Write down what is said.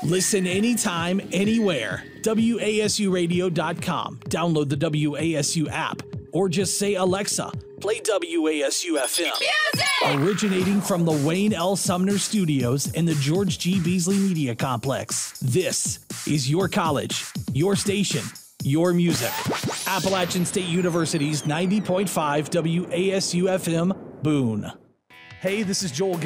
Listen anytime, anywhere. WASUradio.com. Download the WASU app or just say, Alexa, play WASU FM. Music! Originating from the Wayne L. Sumner Studios in the George G. Beasley Media Complex. This is your college, your station, your music. Appalachian State University's 90.5 WASU FM, Boone. Hey, this is Joel